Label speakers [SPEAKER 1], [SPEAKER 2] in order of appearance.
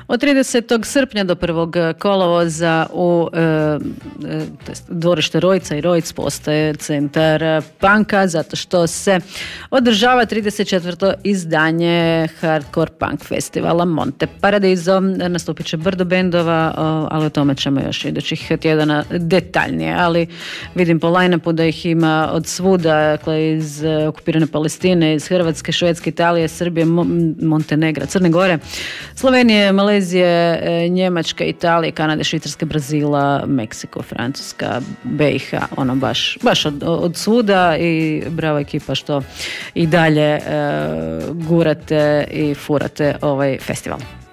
[SPEAKER 1] Od 30. srpnja do 1. kolovoza u dvorište Rojca i Rojc postaje centar punka zato što se održava 34. izdanje Hardcore Punk festivala Monte Paradiso. Nastupit će brdo bendova, ali o tome ćemo još idućih tjedana detaljnije, ali vidim po line-upu da ih ima od svuda, dakle iz okupirane Palestine, iz Hrvatske, Švedske, Italije, Srbije, Montenegra, Crne Gore, Slovenije, Malezije, Njemačke, Italije, Kanade, Švicarske, Brazila, Meksiko, Francuska, BiH, ono baš od svuda i bravo ekipa što i dalje gurate i furate ovaj festival.